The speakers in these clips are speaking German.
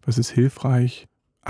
was ist hilfreich.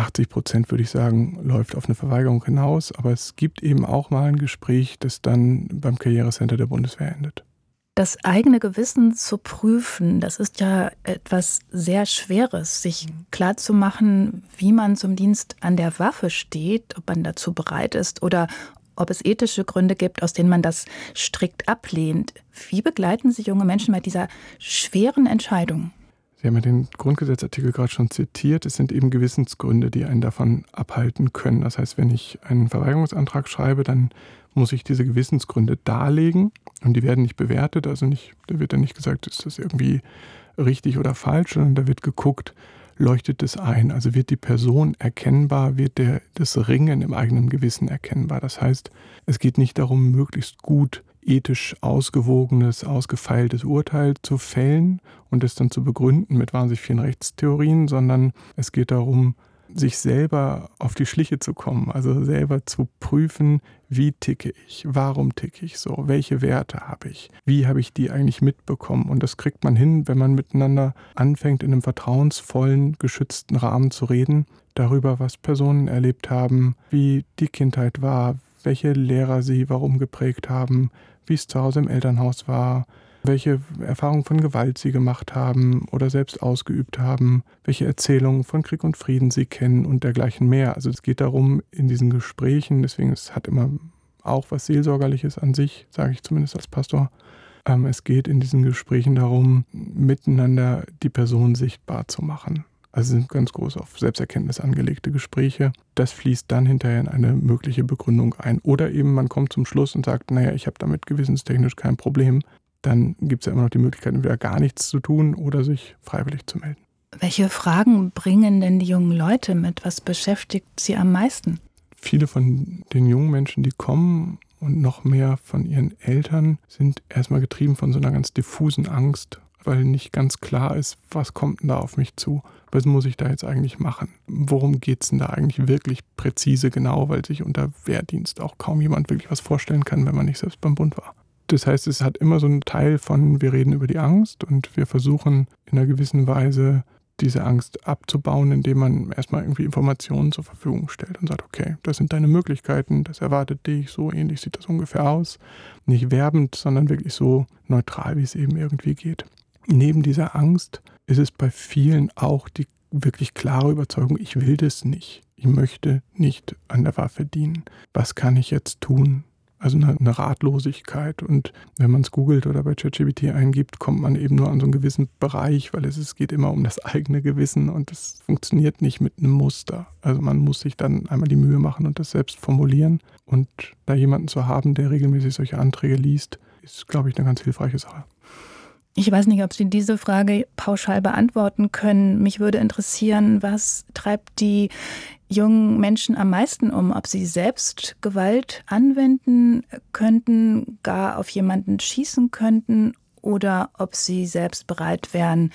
80% würde ich sagen, läuft auf eine Verweigerung hinaus, aber es gibt eben auch mal ein Gespräch, das dann beim Karrierecenter der Bundeswehr endet. Das eigene Gewissen zu prüfen, das ist ja etwas sehr Schweres, sich klarzumachen, wie man zum Dienst an der Waffe steht, ob man dazu bereit ist oder ob es ethische Gründe gibt, aus denen man das strikt ablehnt. Wie begleiten Sie junge Menschen bei dieser schweren Entscheidung? Sie haben ja den Grundgesetzartikel gerade schon zitiert. Es sind eben Gewissensgründe, die einen davon abhalten können. Das heißt, wenn ich einen Verweigerungsantrag schreibe, dann muss ich diese Gewissensgründe darlegen. Und die werden nicht bewertet. Also da wird dann nicht gesagt, ist das irgendwie richtig oder falsch, sondern da wird geguckt, leuchtet es ein. Also wird die Person erkennbar, wird das Ringen im eigenen Gewissen erkennbar. Das heißt, es geht nicht darum, möglichst gut ethisch ausgewogenes, ausgefeiltes Urteil zu fällen und es dann zu begründen mit wahnsinnig vielen Rechtstheorien, sondern es geht darum, sich selber auf die Schliche zu kommen, also selber zu prüfen, wie ticke ich, warum ticke ich so, welche Werte habe ich, wie habe ich die eigentlich mitbekommen. Und das kriegt man hin, wenn man miteinander anfängt, in einem vertrauensvollen, geschützten Rahmen zu reden, darüber, was Personen erlebt haben, wie die Kindheit war, welche Lehrer sie warum geprägt haben, wie es zu Hause im Elternhaus war, welche Erfahrungen von Gewalt sie gemacht haben oder selbst ausgeübt haben, welche Erzählungen von Krieg und Frieden sie kennen und dergleichen mehr. Also es geht darum, in diesen Gesprächen, deswegen es hat immer auch was Seelsorgerliches an sich, sage ich zumindest als Pastor, es geht in diesen Gesprächen darum, miteinander die Person sichtbar zu machen. Also sind ganz groß auf Selbsterkenntnis angelegte Gespräche. Das fließt dann hinterher in eine mögliche Begründung ein. Oder eben man kommt zum Schluss und sagt, naja, ich habe damit gewissenstechnisch kein Problem. Dann gibt es ja immer noch die Möglichkeit, entweder gar nichts zu tun oder sich freiwillig zu melden. Welche Fragen bringen denn die jungen Leute mit? Was beschäftigt sie am meisten? Viele von den jungen Menschen, die kommen und noch mehr von ihren Eltern, sind erstmal getrieben von so einer ganz diffusen Angst, weil nicht ganz klar ist, was kommt denn da auf mich zu? Was muss ich da jetzt eigentlich machen? Worum geht es denn da eigentlich wirklich präzise genau, weil sich unter Wehrdienst auch kaum jemand wirklich was vorstellen kann, wenn man nicht selbst beim Bund war. Das heißt, es hat immer so einen Teil von, wir reden über die Angst und wir versuchen in einer gewissen Weise diese Angst abzubauen, indem man erstmal irgendwie Informationen zur Verfügung stellt und sagt, okay, das sind deine Möglichkeiten, das erwartet dich, so ähnlich sieht das ungefähr aus. Nicht werbend, sondern wirklich so neutral, wie es eben irgendwie geht. Neben dieser Angst ist es bei vielen auch die wirklich klare Überzeugung, ich will das nicht. Ich möchte nicht an der Waffe dienen. Was kann ich jetzt tun? Also eine Ratlosigkeit. Und wenn man es googelt oder bei ChatGPT eingibt, kommt man eben nur an so einen gewissen Bereich, weil es geht immer um das eigene Gewissen und das funktioniert nicht mit einem Muster. Also man muss sich dann einmal die Mühe machen und das selbst formulieren. Und da jemanden zu haben, der regelmäßig solche Anträge liest, ist, glaube ich, eine ganz hilfreiche Sache. Ich weiß nicht, ob Sie diese Frage pauschal beantworten können. Mich würde interessieren, was treibt die jungen Menschen am meisten um? Ob sie selbst Gewalt anwenden könnten, gar auf jemanden schießen könnten oder ob sie selbst bereit wären,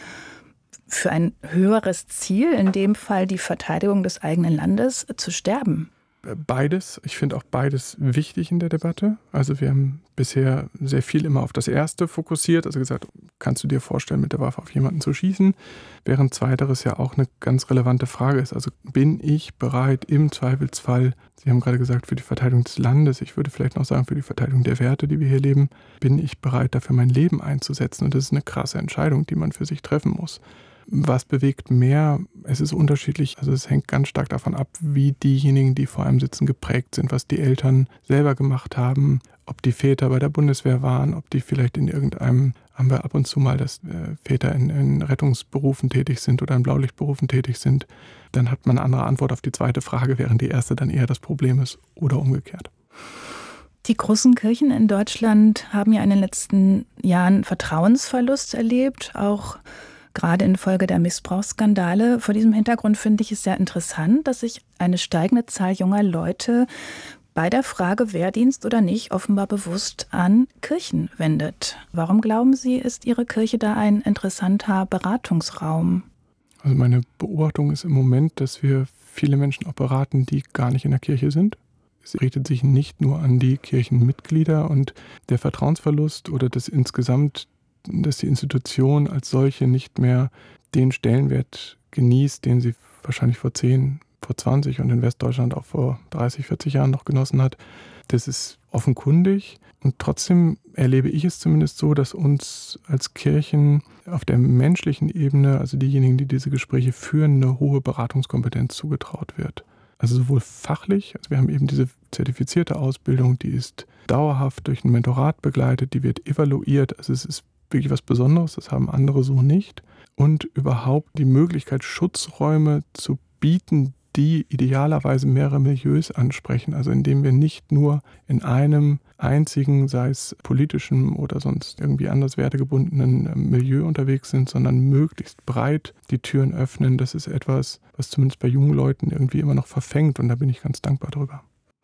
für ein höheres Ziel, in dem Fall die Verteidigung des eigenen Landes, zu sterben? Beides. Ich finde auch beides wichtig in der Debatte. Also wir haben bisher sehr viel immer auf das Erste fokussiert. Also gesagt, kannst du dir vorstellen, mit der Waffe auf jemanden zu schießen? Während Zweiteres ja auch eine ganz relevante Frage ist. Also bin ich bereit im Zweifelsfall, Sie haben gerade gesagt, für die Verteidigung des Landes, ich würde vielleicht noch sagen, für die Verteidigung der Werte, die wir hier leben, bin ich bereit, dafür mein Leben einzusetzen? Und das ist eine krasse Entscheidung, die man für sich treffen muss. Was bewegt mehr? Es ist unterschiedlich. Also es hängt ganz stark davon ab, wie diejenigen, die vor einem sitzen, geprägt sind, was die Eltern selber gemacht haben, ob die Väter bei der Bundeswehr waren, ob die vielleicht in irgendeinem, haben wir ab und zu mal, dass Väter in Rettungsberufen tätig sind oder in Blaulichtberufen tätig sind. Dann hat man eine andere Antwort auf die zweite Frage, während die erste dann eher das Problem ist oder umgekehrt. Die großen Kirchen in Deutschland haben ja in den letzten Jahren Vertrauensverlust erlebt, auch gerade infolge der Missbrauchsskandale. Vor diesem Hintergrund finde ich es sehr interessant, dass sich eine steigende Zahl junger Leute bei der Frage Wehrdienst oder nicht offenbar bewusst an Kirchen wendet. Warum glauben Sie, ist Ihre Kirche da ein interessanter Beratungsraum? Also meine Beobachtung ist im Moment, dass wir viele Menschen auch beraten, die gar nicht in der Kirche sind. Es richtet sich nicht nur an die Kirchenmitglieder und der Vertrauensverlust oder das insgesamt, dass die Institution als solche nicht mehr den Stellenwert genießt, den sie wahrscheinlich vor 10, vor 20 und in Westdeutschland auch vor 30, 40 Jahren noch genossen hat. Das ist offenkundig und trotzdem erlebe ich es zumindest so, dass uns als Kirchen auf der menschlichen Ebene, also diejenigen, die diese Gespräche führen, eine hohe Beratungskompetenz zugetraut wird. Also sowohl fachlich, also wir haben eben diese zertifizierte Ausbildung, die ist dauerhaft durch ein Mentorat begleitet, die wird evaluiert, also es ist wirklich was Besonderes, das haben andere so nicht. Und überhaupt die Möglichkeit, Schutzräume zu bieten, die idealerweise mehrere Milieus ansprechen, also indem wir nicht nur in einem einzigen, sei es politischen oder sonst irgendwie anders wertegebundenen Milieu unterwegs sind, sondern möglichst breit die Türen öffnen. Das ist etwas, was zumindest bei jungen Leuten irgendwie immer noch verfängt und da bin ich ganz dankbar drüber.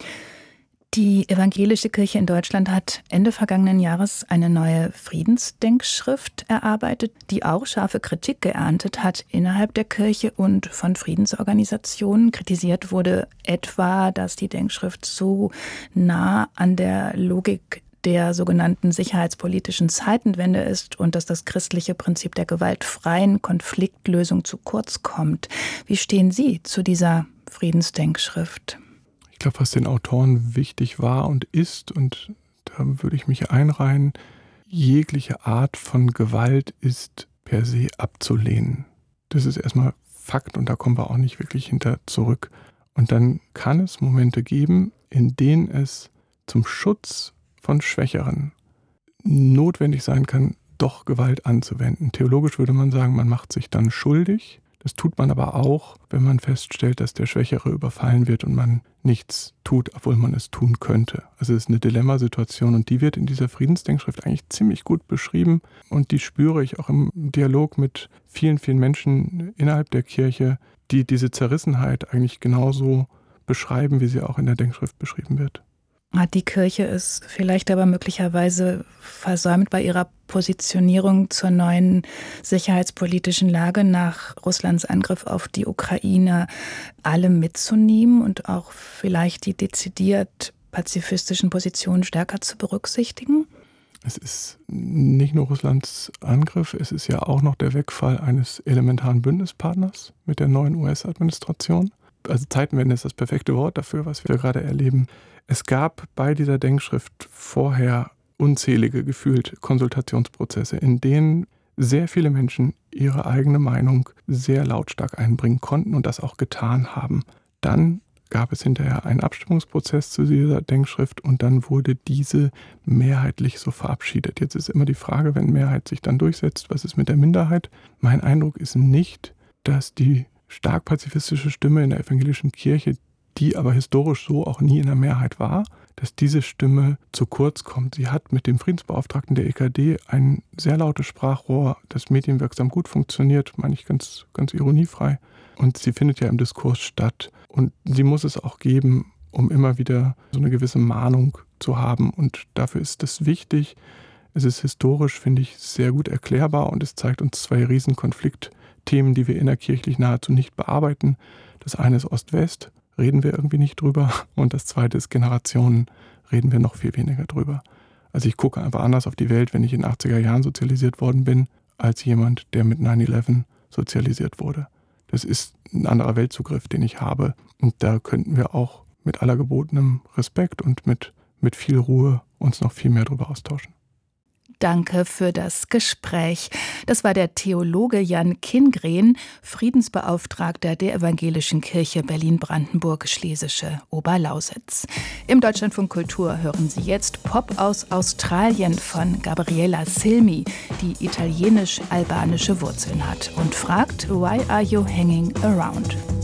Die Evangelische Kirche in Deutschland hat Ende vergangenen Jahres eine neue Friedensdenkschrift erarbeitet, die auch scharfe Kritik geerntet hat innerhalb der Kirche und von Friedensorganisationen. Kritisiert wurde etwa, dass die Denkschrift so nah an der Logik der sogenannten sicherheitspolitischen Zeitenwende ist und dass das christliche Prinzip der gewaltfreien Konfliktlösung zu kurz kommt. Wie stehen Sie zu dieser Friedensdenkschrift? Ich glaube, was den Autoren wichtig war und ist, und da würde ich mich einreihen, jegliche Art von Gewalt ist per se abzulehnen. Das ist erstmal Fakt und da kommen wir auch nicht wirklich hinter zurück. Und dann kann es Momente geben, in denen es zum Schutz von Schwächeren notwendig sein kann, doch Gewalt anzuwenden. Theologisch würde man sagen, man macht sich dann schuldig. Das tut man aber auch, wenn man feststellt, dass der Schwächere überfallen wird und man nichts tut, obwohl man es tun könnte. Also es ist eine Dilemmasituation und die wird in dieser Friedensdenkschrift eigentlich ziemlich gut beschrieben und die spüre ich auch im Dialog mit vielen, vielen Menschen innerhalb der Kirche, die diese Zerrissenheit eigentlich genauso beschreiben, wie sie auch in der Denkschrift beschrieben wird. Hat die Kirche es vielleicht aber möglicherweise versäumt, bei ihrer Positionierung zur neuen sicherheitspolitischen Lage nach Russlands Angriff auf die Ukraine alle mitzunehmen und auch vielleicht die dezidiert pazifistischen Positionen stärker zu berücksichtigen? Es ist nicht nur Russlands Angriff, es ist ja auch noch der Wegfall eines elementaren Bündnispartners mit der neuen US-Administration. Also Zeitenwende ist das perfekte Wort dafür, was wir gerade erleben. Es gab bei dieser Denkschrift vorher unzählige gefühlt Konsultationsprozesse, in denen sehr viele Menschen ihre eigene Meinung sehr lautstark einbringen konnten und das auch getan haben. Dann gab es hinterher einen Abstimmungsprozess zu dieser Denkschrift und dann wurde diese mehrheitlich so verabschiedet. Jetzt ist immer die Frage, wenn Mehrheit sich dann durchsetzt, was ist mit der Minderheit? Mein Eindruck ist nicht, dass die stark pazifistische Stimme in der evangelischen Kirche, die aber historisch so auch nie in der Mehrheit war, dass diese Stimme zu kurz kommt. Sie hat mit dem Friedensbeauftragten der EKD ein sehr lautes Sprachrohr, das medienwirksam gut funktioniert, meine ich ganz ironiefrei. Und sie findet ja im Diskurs statt. Und sie muss es auch geben, um immer wieder so eine gewisse Mahnung zu haben. Und dafür ist es wichtig. Es ist historisch, finde ich, sehr gut erklärbar und es zeigt uns zwei Riesenkonfliktthemen, die wir innerkirchlich nahezu nicht bearbeiten. Das eine ist Ost-West, reden wir irgendwie nicht drüber. Und das zweite ist Generationen, reden wir noch viel weniger drüber. Also ich gucke einfach anders auf die Welt, wenn ich in den 80er Jahren sozialisiert worden bin, als jemand, der mit 9/11 sozialisiert wurde. Das ist ein anderer Weltzugriff, den ich habe. Und da könnten wir auch mit aller gebotenem Respekt und mit viel Ruhe uns noch viel mehr drüber austauschen. Danke für das Gespräch. Das war der Theologe Jan Kindgren, Friedensbeauftragter der Evangelischen Kirche Berlin-Brandenburg-Schlesische Oberlausitz. Im Deutschlandfunk Kultur hören Sie jetzt Pop aus Australien von Gabriella Cilmi, die italienisch-albanische Wurzeln hat und fragt, Why are you hanging around?